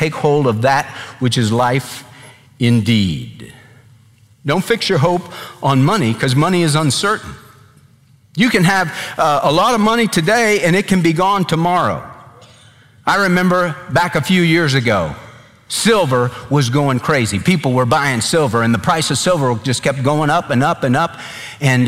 take hold of that which is life indeed. Don't fix your hope on money, because money is uncertain. You can have a lot of money today and it can be gone tomorrow. I remember back a few years ago, silver was going crazy. People were buying silver and the price of silver just kept going up and up and up. And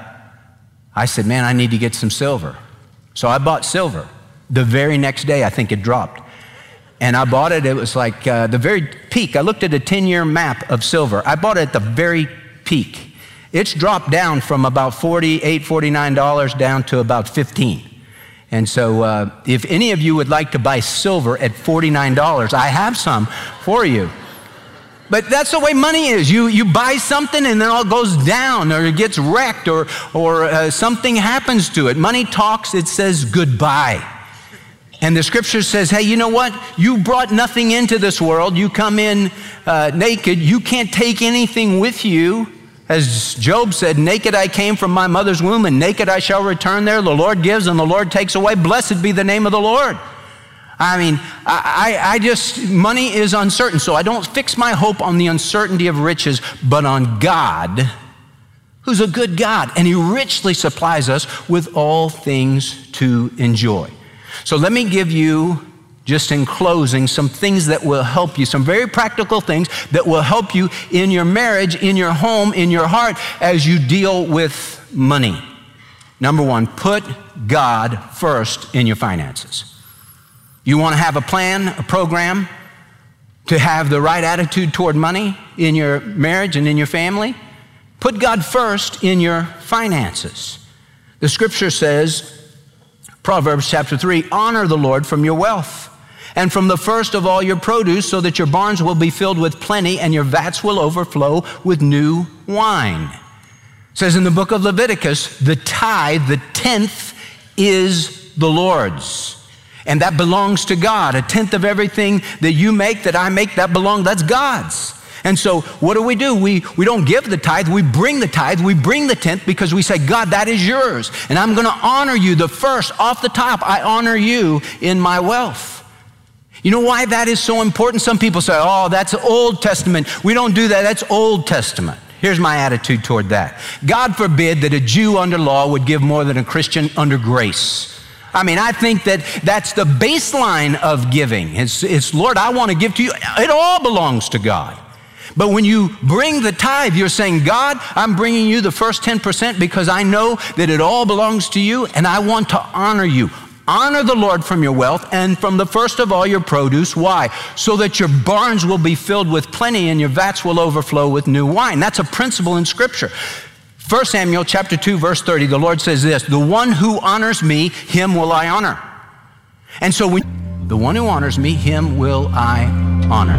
I said, man, I need to get some silver. So I bought silver. The very next day, I think it dropped. And I bought it, it was like the very peak. I looked at a 10-year map of silver. I bought it at the very peak. It's dropped down from about $48, $49 down to about $15. And so if any of you would like to buy silver at $49, I have some for you. But that's the way money is. You buy something and then it all goes down, or it gets wrecked, or something happens to it. Money talks, it says goodbye. And the scripture says, hey, you know what? You brought nothing into this world. You come in naked. You can't take anything with you. As Job said, naked I came from my mother's womb, and naked I shall return there. The Lord gives and the Lord takes away. Blessed be the name of the Lord. I mean, I just, money is uncertain. So I don't fix my hope on the uncertainty of riches, but on God, who's a good God. And he richly supplies us with all things to enjoy. So let me give you, just in closing, some things that will help you, some very practical things that will help you in your marriage, in your home, in your heart, as you deal with money. Number one, put God first in your finances. You want to have a plan, a program to have the right attitude toward money in your marriage and in your family? Put God first in your finances. The scripture says, Proverbs chapter 3, honor the Lord from your wealth and from the first of all your produce, so that your barns will be filled with plenty and your vats will overflow with new wine. It says in the book of Leviticus, the tithe, the tenth, is the Lord's. And that belongs to God. A tenth of everything that you make, that I make, that's God's. And so what do? We don't give the tithe, we bring the tithe, we bring the tenth, because we say, God, that is yours. And I'm gonna honor you the first, off the top, I honor you in my wealth. You know why that is so important? Some people say, oh, that's Old Testament. We don't do that, that's Old Testament. Here's my attitude toward that. God forbid that a Jew under law would give more than a Christian under grace. I mean, I think that that's the baseline of giving. It's Lord, I want to give to you. It all belongs to God. But when you bring the tithe, you're saying, God, I'm bringing you the first 10% because I know that it all belongs to you and I want to honor you. Honor the Lord from your wealth and from the first of all your produce. Why? So that your barns will be filled with plenty and your vats will overflow with new wine. That's a principle in Scripture. 1 Samuel chapter 2, verse 30, the Lord says this, the one who honors me, him will I honor. And so the one who honors me, him will I honor.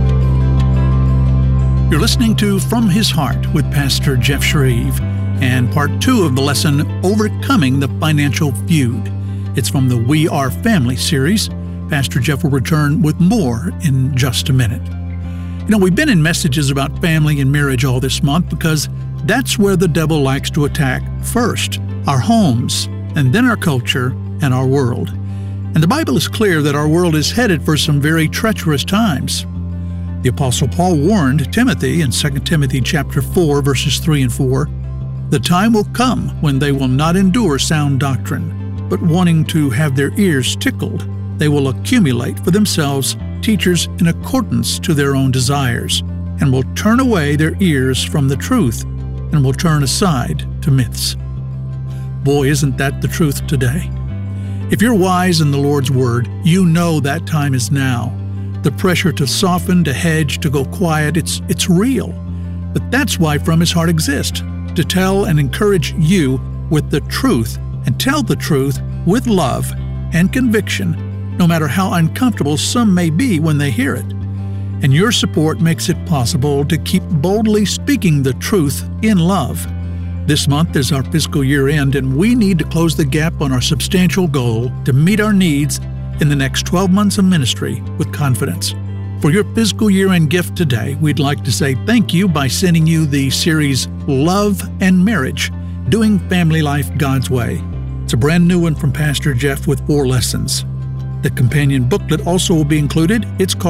You're listening to From His Heart with Pastor Jeff Shreve and part 2 of the lesson, Overcoming the Financial Feud. It's from the We Are Family series. Pastor Jeff will return with more in just a minute. You know, we've been in messages about family and marriage all this month because that's where the devil likes to attack first, our homes, and then our culture and our world. And the Bible is clear that our world is headed for some very treacherous times. The Apostle Paul warned Timothy in 2 Timothy chapter 4, verses 3 and 4, the time will come when they will not endure sound doctrine, but wanting to have their ears tickled, they will accumulate for themselves teachers in accordance to their own desires, and will turn away their ears from the truth, and will turn aside to myths. Boy, isn't that the truth today. If you're wise in the Lord's word, you know that time is now. The pressure to soften, to hedge, to go quiet, it's real. But that's why From His Heart exists, to tell and encourage you with the truth, and tell the truth with love and conviction, no matter how uncomfortable some may be when they hear it. And your support makes it possible to keep boldly speaking the truth in love. This month is our fiscal year end, and we need to close the gap on our substantial goal to meet our needs in the next 12 months of ministry with confidence. For your fiscal year-end gift today, we'd like to say thank you by sending you the series Love and Marriage, Doing Family Life God's Way. It's a brand new one from Pastor Jeff with 4 lessons. The companion booklet also will be included. It's called